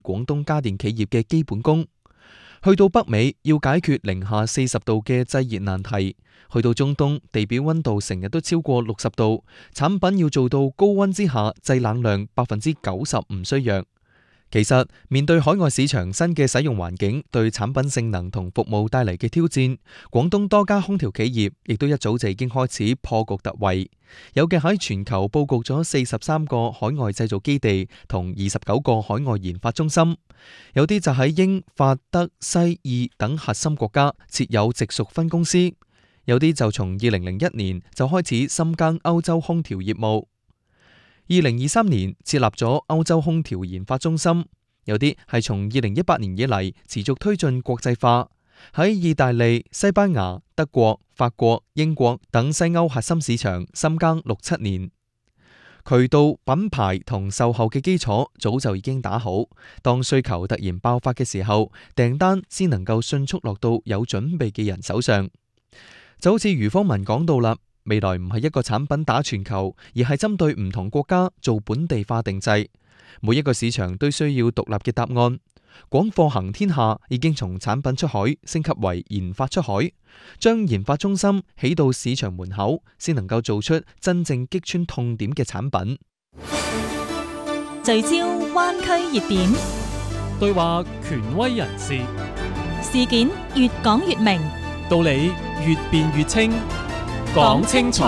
廣東家電企業嘅基本功。去到北美要解決零下40度嘅製熱難題，去到中東地表溫度成日都超過60度，產品要做到高溫之下製冷量90%唔需弱。其實面對海外市場新嘅使用環境對產品性能同服務帶嚟嘅挑戰，廣東多家空調企業亦都一早就已經開始破局突圍，有嘅喺全球佈局咗43個海外製造基地同29個海外研發中心，有啲就喺英、法、德、西、意等核心國家設有直屬分公司，有啲就從2001年就開始深耕歐洲空調業務。2023年設立咗歐洲空調研發中心，有啲係從2018年以嚟持續推進國際化，喺意大利、西班牙、德國、法國、英國等西歐核心市場深耕6-7年。渠道、品牌同售後嘅基礎早就已經打好，當需求突然爆發嘅時候，訂單先能夠迅速落到有準備嘅人手上。就好似余方文講到啦，未來唔係一個產品打全球，而係針對唔同國家做本地化定製。每一個市場都需要獨立嘅答案。廣貨行天下已經從產品出海升級為研發出海，將研發中心起到市場門口，先能夠做出真正擊穿痛點嘅產品。 聚焦灣區熱點， 對話權威人士， 事件越講越明， 道理越辯越清。講清楚，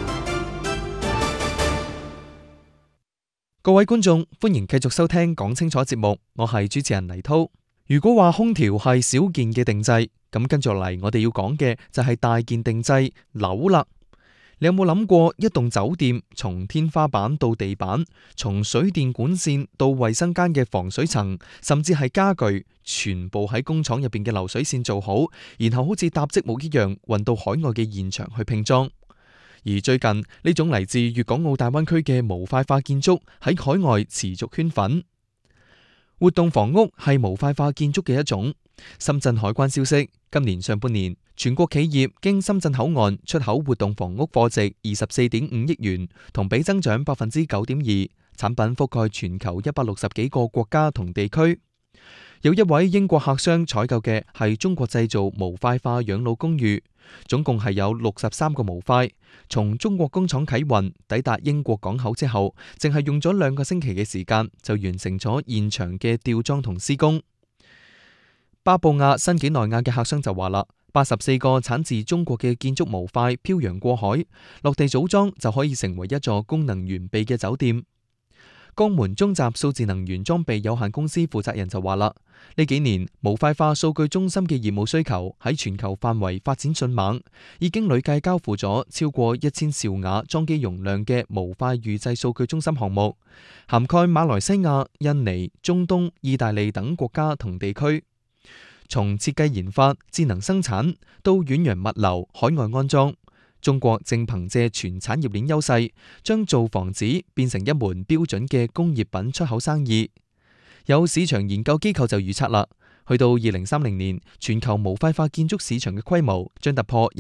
各位觀眾，歡迎繼續收聽講清楚節目，我係主持人黎濤。如果話空調係小件嘅定製，咁跟住嚟我哋要講嘅就係大件定製樓啦。你有冇諗過一棟酒店從天花板到地板，從水電管線到衛生間嘅防水層，甚至係家具，全部喺工廠入邊嘅流水線做好，然後好似搭積木一樣運到海外嘅現場去拼裝。而最近呢種嚟自粵港澳大灣區嘅模塊化建築喺海外持續圈粉。活動房屋係模塊化建築嘅一種。深圳海關消息，今年上半年全國企業經深圳口岸出口活動房屋貨值24.5億元，同比增長9.2%，產品覆蓋全球160幾個國家同地區。有一位英國客商採購嘅係中國製造模塊化養老公寓，總共係有63個模塊，從中國工廠啟運抵達英國港口之後，淨係用咗2個星期嘅時間就完成咗現場嘅吊裝同施工。巴布亞新幾內亞嘅客商就話啦，84個產自中國嘅建築模塊漂洋過海，落地組裝就可以成為一座功能完備嘅酒店。江門中集數字能源裝備有限公司負責人就話啦，呢幾年模塊化數據中心嘅業務需求喺全球範圍發展迅猛，已經累計交付咗超過1000兆瓦裝機容量嘅模塊預製數據中心項目，涵蓋馬來西亞、印尼、中東、意大利等國家同地區。從設計研發、智能生產到遠洋物流、海外安裝，中國正憑借全產業鏈優勢，將造房子變成一門標準嘅工業品出口生意。有市場研究機構就預測啦，去到2030年，全球模塊化建築市場嘅規模將突破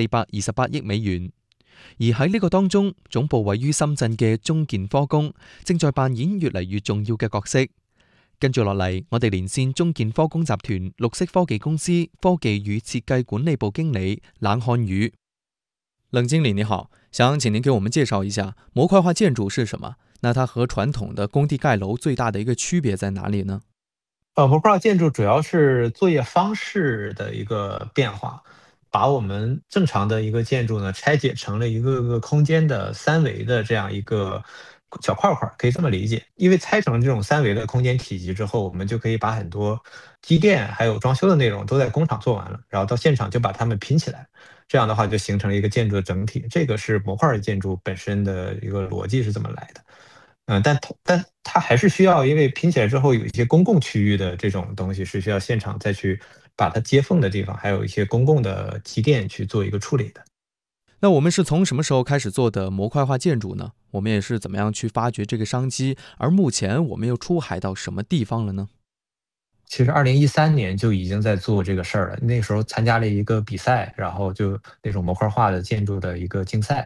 1428億美元。而喺呢個當中，總部位於深圳嘅中建科工正在扮演越嚟越重要嘅角色。跟住落嚟，我哋連線中建科工集團綠色科技公司科技與設計管理部經理冷漢宇。冷經理你好，想請您給我們介紹一下模塊化建築是什麼？那它和傳統的工地蓋樓最大的一個區別在哪裡呢？ 模塊化建築主要是作業方式的一個變化，把我們正常的一個建築呢拆解成了一個個空間的3維的這樣一個小塊塊，可以這麼理解。因為拆成這種3維的空間體積之後，我們就可以把很多機電還有裝修的內容都在工廠做完了，然後到現場就把它們拼起來，這樣的話就形成了一個建築的整體。這個是模塊建築本身的一個邏輯是這麼來的。但它還是需要，因為拼起來之後有一些公共區域的這種東西是需要現場再去把它接縫的地方，還有一些公共的機電去做一個處理的。 那我們是從什麼時候開始做的模塊化建築呢？我們也是怎麼樣去發掘這個商機？而目前我們又出海到什麼地方了呢？ 其實2013年就已經在做這個事兒了，那時候參加了一個比賽，然後就那種模塊化的建築的一個競賽。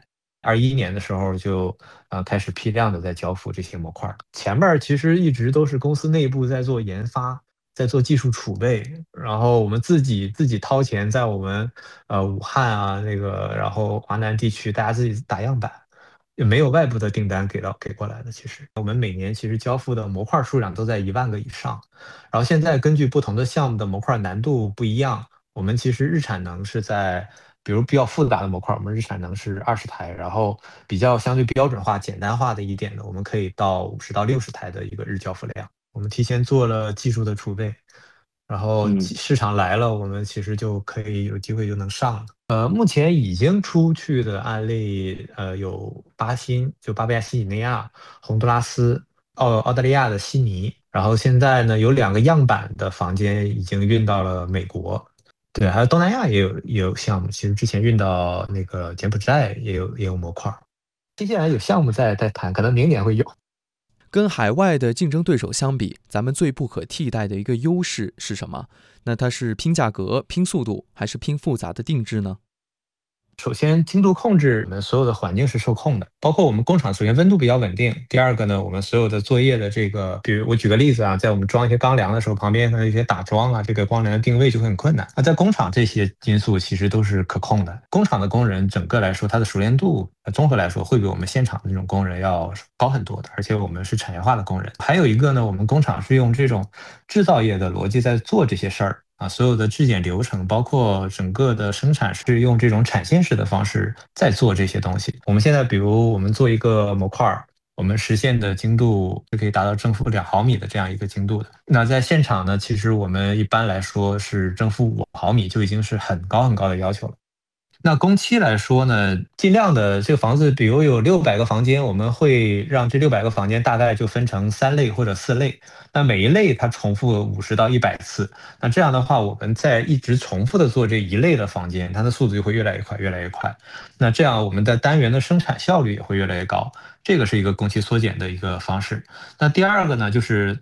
21年的时候就开始批量的在交付这些模块。前面其实一直都是公司内部在做研发，在做技术储备，然后我们自己掏钱，在我们武汉啊然后华南地区，大家自己打样板，也没有外部的订单给过来的。其实我们每年其实交付的模块数量都在1万个以上，然后现在根据不同的项目的模块难度不一样，我们其实日产能是在，比如比较复杂的模块，我们日产能是20台，然后比较相对标准化、简单化的一点的，我们可以到50到60台的一个日交付量。我们提前做了技术的储备，然后市场来了，我们其实就可以有机会就能上了。目前已经出去的案例，有巴布亚新几内亚、洪都拉斯、澳大利亚的悉尼，然后现在呢有2个样板的房间已经运到了美国，对，还有东南亚也有项目，其实之前运到那个柬埔寨也有模块。接下来有项目在谈，可能明年会有。 跟海外的竞争对手相比，咱们最不可替代的一个优势是什么？那它是拼价格、拼速度，还是拼复杂的定制呢？ 首先，精度控制，我们所有的环境是受控的，包括我们工厂，首先温度比较稳定。第二个呢，我们所有的作业的比如我举个例子啊，在我们装一些钢梁的时候，旁边可能有一些打桩啊，这个光梁的定位就会很困难。那在工厂，这些因素其实都是可控的。工厂的工人整个来说，他的熟练度，综合来说会比我们现场的这种工人要高很多的，而且我们是产业化的工人。还有一个呢，我们工厂是用这种制造业的逻辑在做这些事儿。所有的质检流程，包括整个的生产是用这种产线式的方式在做这些东西。我们现在比如我们做一个模块，我们实现的精度是可以达到正负2毫米的这样一个精度的。那在现场呢，其实我们一般来说是正负5毫米就已经是很高很高的要求了。那工期来说呢，尽量的这个房子，比如有600个房间，我们会让这600个房间大概就分成3类或者4类。那每一类它重复50到100次。那这样的话，我们在一直重复的做这一类的房间，它的速度就会越来越快，越来越快。那这样我们的单元的生产效率也会越来越高。这个是一个工期缩减的一个方式。那第二个呢，就是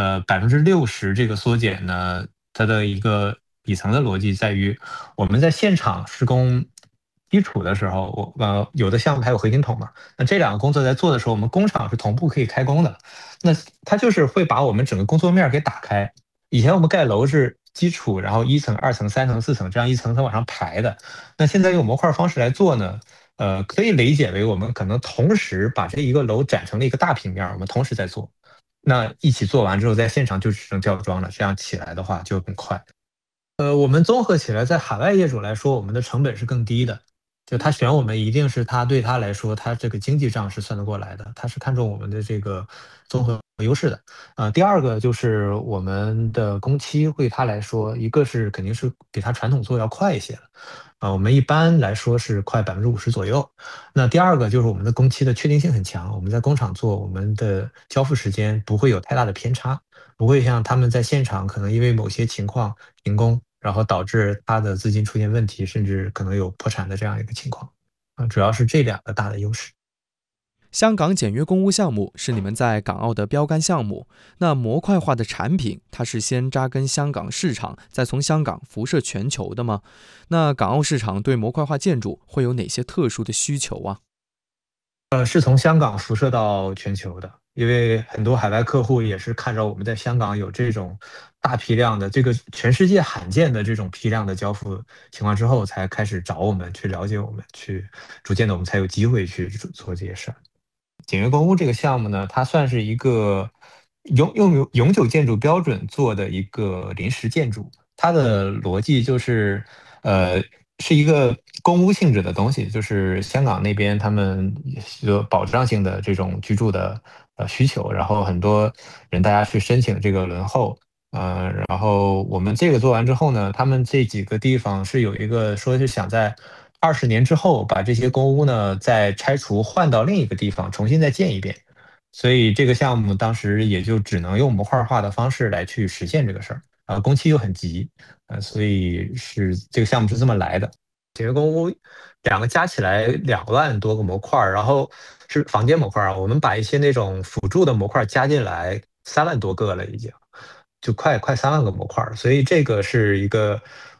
60%这个缩减呢，它的一个底层的逻辑在于，我们在现场施工基础的时候，有的项目还有合金筒嘛，那这2个工作在做的时候，我们工厂是同步可以开工的。那它就是会把我们整个工作面给打开。以前我们盖楼是基础，然后1层、2层、3层、4层这样一层层往上排的。那现在用模块方式来做呢，可以理解为我们可能同时把这一个楼展成了一个大平面，我们同时在做。那一起做完之后，在现场就只剩吊装了，这样起来的话就更快。我们综合起来，在海外业主来说，我们的成本是更低的。就他选我们，一定是他对他来说，他这个经济账是算得过来的，他是看重我们的这个综合优势的。第二个就是我们的工期对他来说，一个是肯定是比他传统做要快一些了。我们一般来说是快50%左右。那第二个就是我们的工期的确定性很强，我们在工厂做，我们的交付时间不会有太大的偏差，不会像他们在现场可能因为某些情况停工，然后导致他的资金出现问题，甚至可能有破产的这样一个情况。主要是这2个大的优势。 香港简约公屋项目是你们在港澳的标杆项目。那模块化的产品，它是先扎根香港市场，再从香港辐射全球的吗？那港澳市场对模块化建筑会有哪些特殊的需求啊？ 是从香港辐射到全球的，因为很多海外客户也是看着我们在香港有这种大批量的这个全世界罕见的这种批量的交付情况之后，才开始找我们去了解我们，去逐渐的我们才有机会去做这些事儿。简约公屋这个项目呢，它算是一个用永久建筑标准做的一个临时建筑。它的逻辑就是，是一个公屋性质的东西，就是香港那边他们有保障性的这种居住的需求，然后很多人大家去申请这个轮候。然后我们这个做完之后呢，他们这几个地方是有一个说是想在20年之后把这些公屋呢再拆除换到另一个地方重新再建一遍，所以这个项目当时也就只能用模块化的方式来去实现这个事儿。工期又很急，所以是这个项目是这么来的。简约公屋2个加起来2万多个模块，然后是房间模块啊，我们把一些那种辅助的模块加进来3万多个了已经。就快3万个模块，所以这个是一个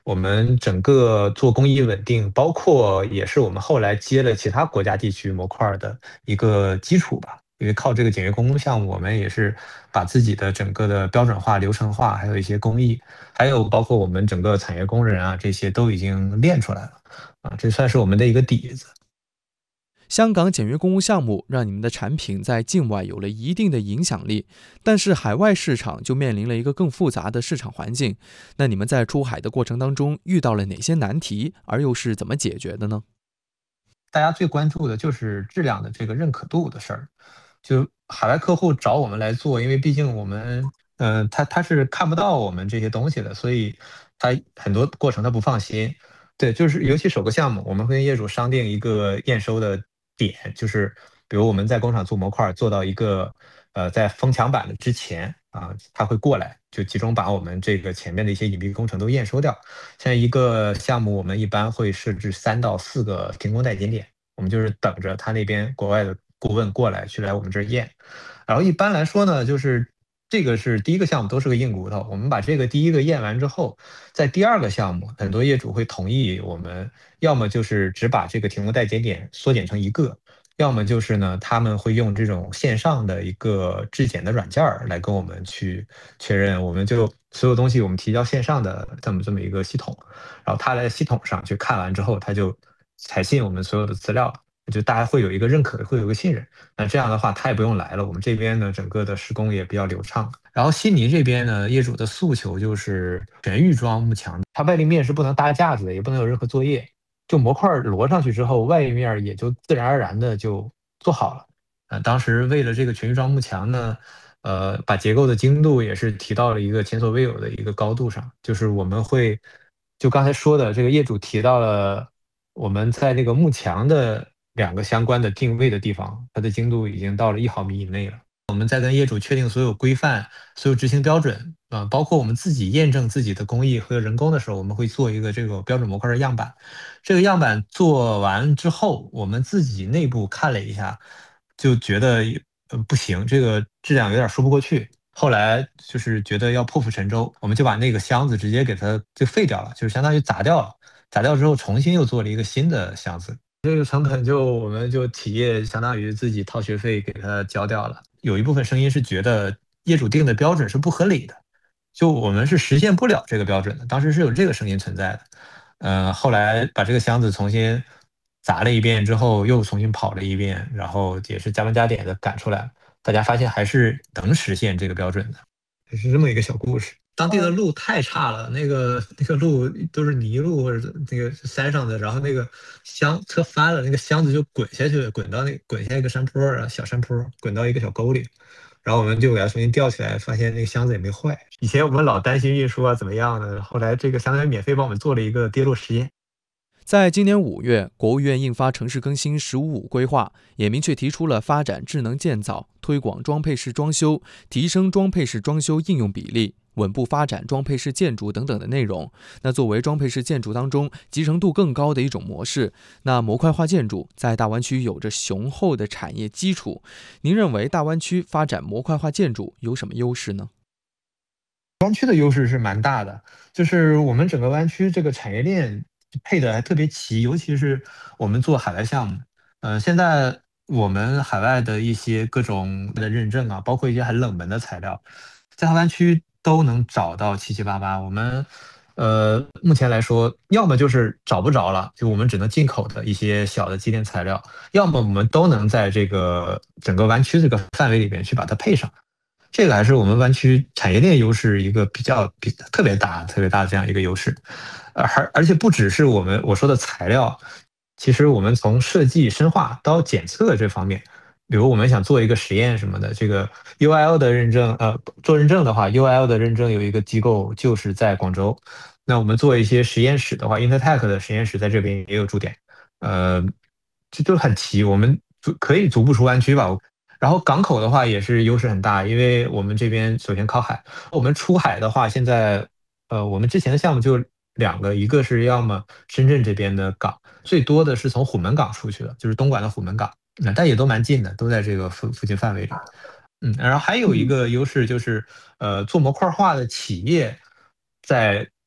我们整个做工艺稳定，包括也是我们后来接了其他国家地区模块的一个基础吧。因为靠这个简约工工项目，我们也是把自己的整个的标准化、流程化，还有一些工艺，还有包括我们整个产业工人啊，这些都已经练出来了啊，这算是我们的一个底子。 香港简约公屋项目让你们的产品在境外有了一定的影响力，但是海外市场就面临了一个更复杂的市场环境。那你们在出海的过程当中遇到了哪些难题，而又是怎么解决的呢？ 大家最关注的就是质量的这个认可度的事儿。就海外客户找我们来做，因为毕竟我们，他是看不到我们这些东西的，所以他很多过程他不放心。对，就是尤其首个项目，我们会跟业主商定一个验收的点，就是比如我们在工厂做模块，做到一个在封墙板的之前啊，他会过来就集中把我们这个前面的一些隐蔽工程都验收掉。像一个项目，我们一般会设置3到4个停工待检点，我们就是等着他那边国外的顾问过来去来我们这儿验。然后一般来说呢，就是这个是第一个项目都是个硬骨头，我们把这个第一个验完之后，在第二个项目，很多业主会同意我们，要么就是只把这个停工待检点缩减成一个，要么就是呢，他们会用这种线上的一个质检的软件来跟我们去确认，我们就所有东西我们提交线上的这么一个系统，然后他在系统上去看完之后，他就采信我们所有的资料，就大家会有一个认可，会有一个信任。那这样的话，他也不用来了，我们这边呢，整个的施工也比较流畅。然后悉尼这边呢，业主的诉求就是全预装幕墙，它外立面是不能搭架子的，也不能有任何作业。就模块摞上去之后，外面也就自然而然的就做好了。当时为了这个全预装幕墙呢，把结构的精度也是提到了一个前所未有的一个高度上。就是我们会，就刚才说的，这个业主提到了我们在这个幕墙的2个相关的定位的地方，它的精度已经到了1毫米以内了。我们在跟业主确定所有规范、所有执行标准啊，包括我们自己验证自己的工艺和人工的时候，我们会做一个这个标准模块的样板。这个样板做完之后，我们自己内部看了一下，就觉得不行，这个质量有点说不过去。后来就是觉得要破釜沉舟，我们就把那个箱子直接给它就废掉了，就是相当于砸掉了。砸掉之后，重新又做了一个新的箱子。这个成本我们就企业相当于自己掏学费给它交掉了。有一部分声音是觉得业主定的标准是不合理的，就我们是实现不了这个标准的，当时是有这个声音存在的。后来把这个箱子重新砸了一遍之后，又重新跑了一遍，然后也是加班加点的赶出来，大家发现还是能实现这个标准的，是这么一个小故事。当地的路太差了，那个路都是泥路或者那个山上的，然后那个车翻了，那个箱子就滚下去，滚下一个山坡啊，小山坡，滚到一个小沟里，然后我们就给它重新吊起来，发现那个箱子也没坏。以前我们老担心运输啊怎么样的，后来这个相当于免费帮我们做了一个跌落实验。 在今年5月，国务院印发《城市更新“15+5”规划》，也明确提出了发展智能建造、推广装配式装修、提升装配式装修应用比例、稳步发展装配式建筑等等的内容。那作为装配式建筑当中集成度更高的一种模式，那模块化建筑在大湾区有着雄厚的产业基础。您认为大湾区发展模块化建筑有什么优势呢？ 湾区的优势是蛮大的，就是我们整个湾区这个产业链配的还特别齐，尤其是我们做海外项目，现在我们海外的一些各种的认证啊，包括一些很冷门的材料，在大湾区都能找到七七八八。我们目前来说，要么就是找不着了，就我们只能进口的一些小的机电材料，要么我们都能在这个整个湾区这个范围里边去把它配上。这个还是我们湾区产业链优势一个特别大、特别大的这样一个优势，而且不只是我说的材料，其实我们从设计、深化到检测这方面，比如我们想做一个实验什么的，这个 UL 的认证，做认证的话，UL 的认证有一个机构就是在广州，那我们做一些实验室的话，Intertech 的实验室在这边也有驻点，呃，这都很齐，我们可以足不出湾区吧。然后港口的话也是优势很大，因为我们这边首先靠海，我们出海的话，现在我们之前的项目就2个，一个是要么深圳这边的港，最多的是从虎门港出去的，就是东莞的虎门港，但也都蛮近的，都在这个附近范围里。然后还有一个优势就是，做模块化的企业在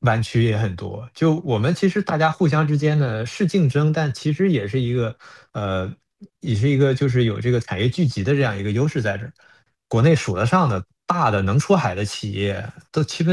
湾区也很多。就我们其实大家互相之间呢是竞争，但其实呃也是一个就是有这个产业聚集的这样一个优势在这儿。国内数得上的大的能出海的企业都基本